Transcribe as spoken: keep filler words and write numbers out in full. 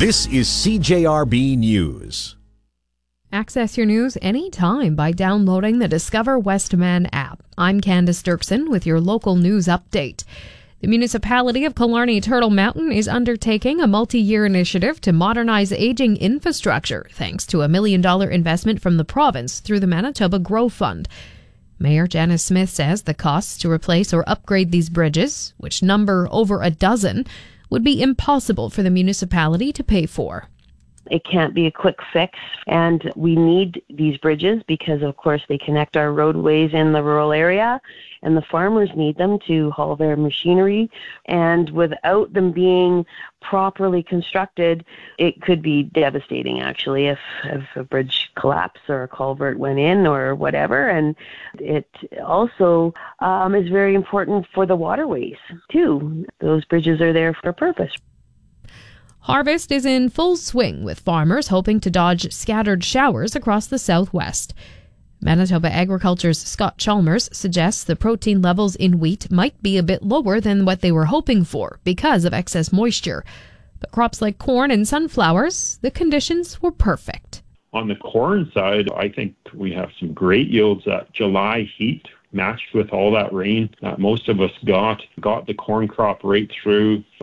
This is C J R B News. Access your news anytime by downloading the Discover Westman app. I'm Candace Dirksen with your local news update. The municipality of Killarney Turtle Mountain is undertaking a multi-year initiative to modernize aging infrastructure thanks to a million dollar investment from the province through the Manitoba Grow Fund. Mayor Janice Smith says the costs to replace or upgrade these bridges, which number over a dozen, would be impossible for the municipality to pay for. It can't be a quick fix, and we need these bridges because, of course, they connect our roadways in the rural area, and the farmers need them to haul their machinery. And without them being properly constructed, it could be devastating, actually, if, if a bridge collapsed or a culvert went in or whatever. And it also um, is very important for the waterways, too. Those bridges are there for a purpose. Harvest is in full swing, with farmers hoping to dodge scattered showers across the southwest. Manitoba Agriculture's Scott Chalmers suggests the protein levels in wheat might be a bit lower than what they were hoping for because of excess moisture. But crops like corn and sunflowers, the conditions were perfect. On the corn side, I think we have some great yields. That July heat matched with all that rain that most of us got, got the corn crop right through.